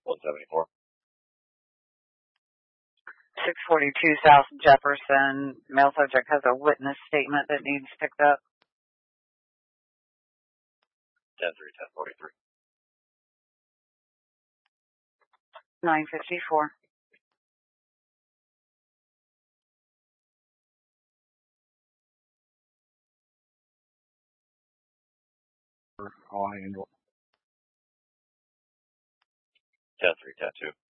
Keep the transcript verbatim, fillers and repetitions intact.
one seventy-four. six forty-two South Jefferson. Male subject has a witness statement that needs picked up. ten three, ten forty-three. nine fifty-four. I'll handle. ten three, ten two.